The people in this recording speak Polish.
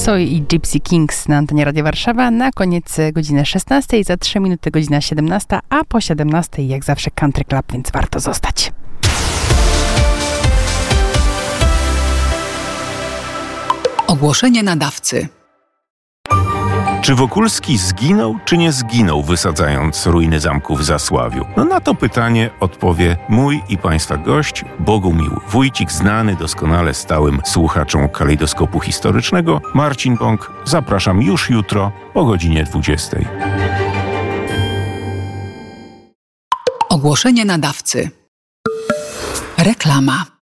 Soy i Gypsy Kings na antenie Radia Warszawa. Na koniec godziny 16, za 3 minuty godzina 17, a po 17 jak zawsze Country Club, więc warto zostać. Ogłoszenie nadawcy. Czy Wokulski zginął, czy nie zginął, wysadzając ruiny zamku w Zasławiu? No na to pytanie odpowie mój i Państwa gość, Bogumił Wójcik, znany doskonale stałym słuchaczom Kalejdoskopu Historycznego, Marcin Bąk. Zapraszam już jutro o godzinie 20. Ogłoszenie nadawcy. Reklama.